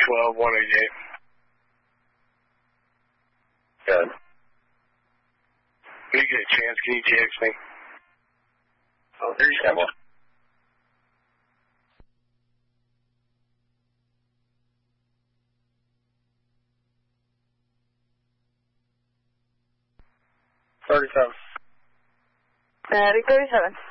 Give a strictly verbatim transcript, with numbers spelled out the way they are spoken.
twelve, one eighty-eight. Good. When you get a chance, can you text me? Oh, there's your one. thirty-seven. Attic thirty-seven.